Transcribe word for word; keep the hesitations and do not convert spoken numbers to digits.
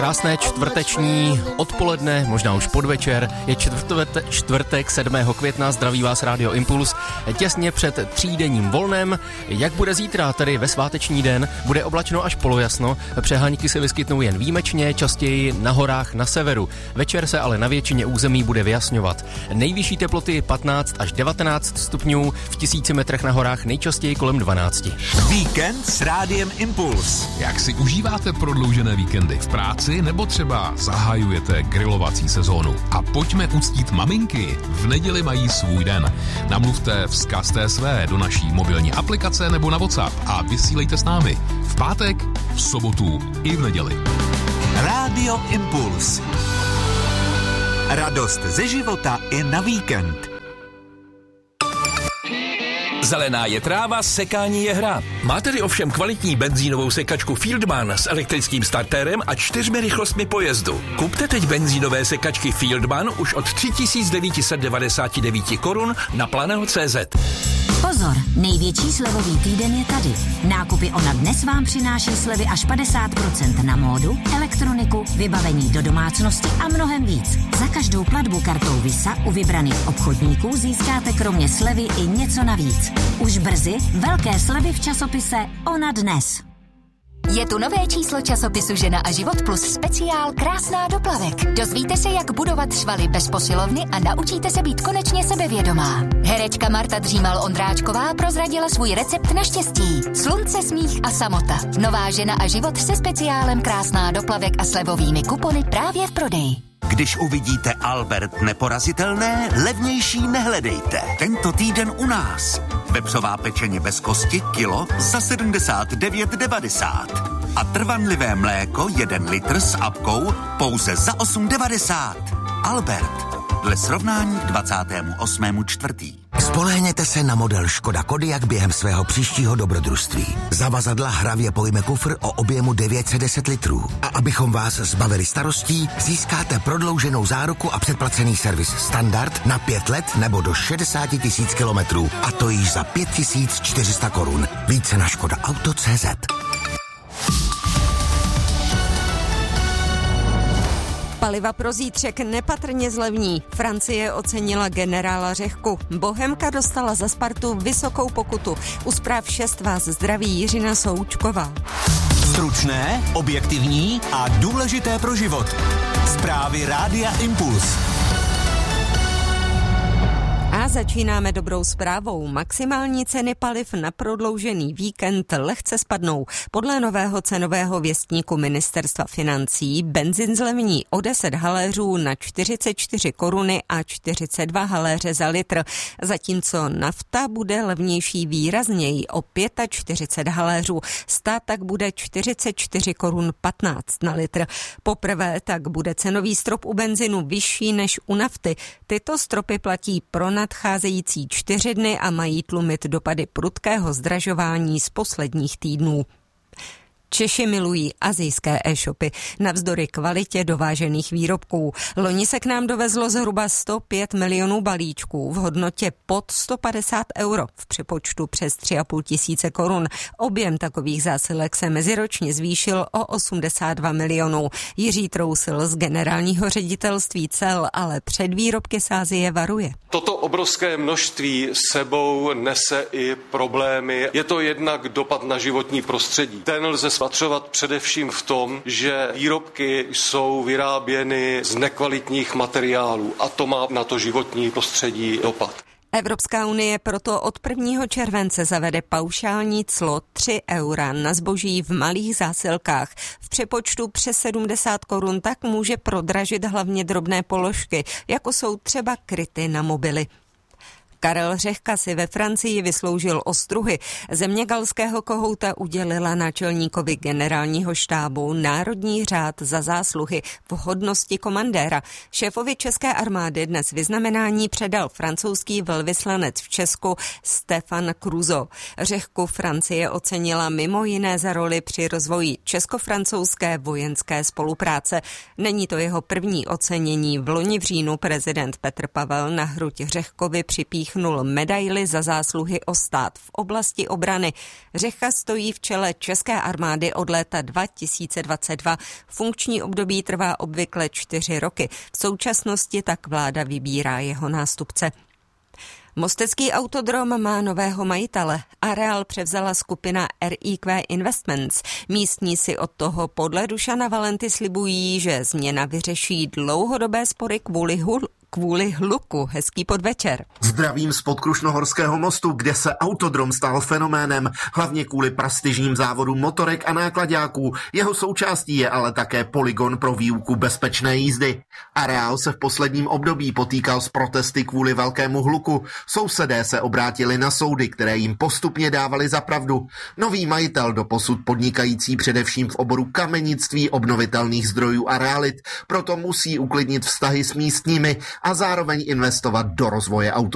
Krásné čtvrteční odpoledne, možná už podvečer, je čtvrtek, čtvrtek sedmého května, zdraví vás Rádio Impuls, těsně před třídenním volnem. Jak bude zítra, tedy ve sváteční den, bude oblačno až polojasno, přehánky se vyskytnou jen výjimečně, častěji na horách na severu. Večer se ale na většině území bude vyjasňovat. Nejvyšší teploty patnáct až devatenáct stupňů, v tisíci metrech na horách nejčastěji kolem dvanáct. Víkend s Rádiem Impuls. Jak si užíváte prodloužené víkendy v práci nebo třeba zahajujete grilovací sezónu? A pojďme uctít maminky. V neděli mají svůj den. Namluvte vzkaz té své do naší mobilní aplikace nebo na WhatsApp a vysílejte s námi. V pátek, v sobotu i v neděli. Rádio Impuls. Radost ze života i na víkend. Zelená je tráva, sekání je hra. Máte-li ovšem kvalitní benzínovou sekačku Fieldman s elektrickým startérem a čtyřmi rychlostmi pojezdu. Kupte teď benzínové sekačky Fieldman už od tři tisíce devět set devadesát devět korun na planeo tečka cé zet. Pozor, největší slevový týden je tady. Nákupy Ona dnes vám přináší slevy až padesát procent na módu, elektroniku, vybavení do domácnosti a mnohem víc. Za každou platbu kartou Visa u vybraných obchodníků získáte kromě slevy i něco navíc. Už brzy velké slevy v časopise Ona dnes. Je tu nové číslo časopisu Žena a život plus speciál Krásná do plavek. Dozvíte se, jak budovat svaly bez posilovny a naučíte se být konečně sebevědomá. Herečka Marta Dřímal-Ondráčková prozradila svůj recept na štěstí. Slunce, smích a samota. Nová Žena a život se speciálem Krásná do plavek a slevovými kupony právě v prodeji. Když uvidíte Albert neporazitelné, levnější nehledejte. Tento týden u nás. Vepřová pečeně bez kosti kilo za sedmdesát devět devadesát. A trvanlivé mléko jeden litr s apkou pouze za osm devadesát. Albert. Dle srovnání k dvacátému osmému čtvrtý. Spolehněte se na model Škoda Kodiaq během svého příštího dobrodružství. Zavazadla hravě pojme kufr o objemu devět set deset litrů. A abychom vás zbavili starostí, získáte prodlouženou záruku a předplacený servis standard na pět let nebo do šedesát tisíc kilometrů. A to již za pět tisíc čtyři sta korun. Více na škoda auto tečka cé zet. Paliva pro zítřek nepatrně zlevní. Francie ocenila generála Řehku. Bohemka dostala za Spartu vysokou pokutu. U zpráv šest vás zdraví Jiřina Součková. Stručné, objektivní a důležité pro život. Zprávy Rádia Impuls. A začínáme dobrou zprávou. Maximální ceny paliv na prodloužený víkend lehce spadnou. Podle nového cenového věstníku Ministerstva financí benzin zlevní o deset haléřů na čtyřicet čtyři koruny a čtyřicet dva haléře za litr, zatímco nafta bude levnější výrazněji o čtyřicet pět haléřů. Stát tak bude čtyřicet čtyři korun patnáct na litr. Poprvé tak bude cenový strop u benzinu vyšší než u nafty. Tyto stropy platí pro nadcházející čtyři dny a mají tlumit dopady prudkého zdražování z posledních týdnů. Češi milují asijské e-shopy navzdory kvalitě dovážených výrobků. Loni se k nám dovezlo zhruba sto pět milionů balíčků v hodnotě pod sto padesát euro, v přepočtu přes tři a půl tisíce korun. Objem takových zásilek se meziročně zvýšil o osmdesát dva milionů. Jiří Trousil z generálního ředitelství cel ale před výrobky z Asie varuje. Toto obrovské množství sebou nese i problémy. Je to jednak dopad na životní prostředí. Ten lze spatřovat především v tom, že výrobky jsou vyráběny z nekvalitních materiálů a to má na to životní prostředí dopad. Evropská unie proto od prvního července zavede paušální clo tři eura na zboží v malých zásilkách. V přepočtu přes sedmdesát korun tak může prodražit hlavně drobné položky, jako jsou třeba kryty na mobily. Karel Řehka si ve Francii vysloužil ostruhy. Země galského kohouta udělila náčelníkovi generálního štábu Národní řád za zásluhy v hodnosti komandéra. Šéfovi české armády dnes vyznamenání předal francouzský velvyslanec v Česku Stefan Cruzo. Řehku Francie ocenila mimo jiné za roli při rozvoji česko-francouzské vojenské spolupráce. Není to jeho první ocenění. V loni v říjnu prezident Petr Pavel na hruď Řehkovi připíchl vypíchnul medaili za zásluhy o stát v oblasti obrany. Řecha stojí v čele české armády od léta dva tisíce dvacet dva. Funkční období trvá obvykle čtyři roky. V současnosti tak vláda vybírá jeho nástupce. Mostecký autodrom má nového majitele. Areál převzala skupina R I Q Investments. Místní si od toho podle Dušana Valenty slibují, že změna vyřeší dlouhodobé spory kvůli hul. Kvůli hluku. Hezký podvečer. Zdravím z Podkrušnohorského mostu, kde se autodrom stal fenoménem, hlavně kvůli prestižním závodům motorek a náklaďáků. Jeho součástí je ale také polygon pro výuku bezpečné jízdy. Areál se v posledním období potýkal s protesty kvůli velkému hluku. Sousedé se obrátili na soudy, které jim postupně dávali za pravdu. Nový majitel, doposud podnikající především v oboru kamenictví, obnovitelných zdrojů a realit, proto musí uklidnit vztahy s místními a zároveň investovat do rozvoje auto.